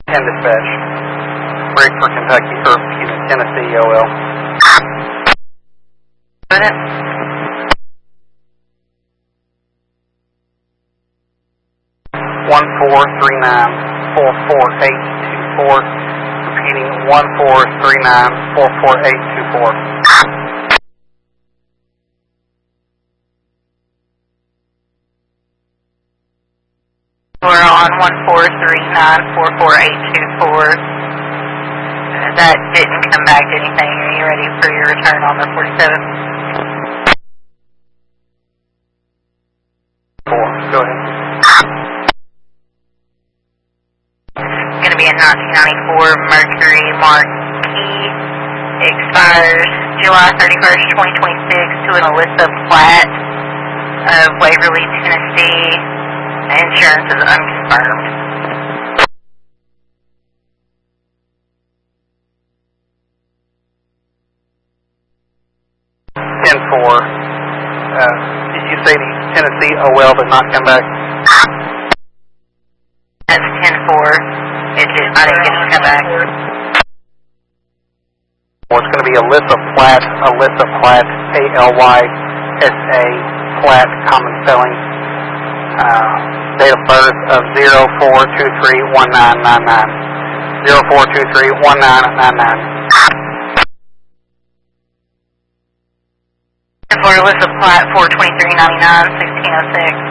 10 dispatch. Break for Kentucky, or excuse me, Tennessee, OL. Minute. 1439-44824. Repeating 1439-44824. We're on 1439-44824. That didn't come back to anything. Are you ready for your return on the 47? 4, go ahead. It's going to be a 1994 Mercury Marquis. Expires July 31st, 2026 to an Alyssa Platt of Waverly, Tennessee. Insurance is unconfirmed. Did you say the Tennessee OL did not come back? That's 10-4. I didn't get it to come back. Well, it's going to be Alyssa Platt, A-L-Y-S-A, Platt, common spelling. Date of birth of 04231999. 04231999. For Alyssa Platt, 423.99, 1606.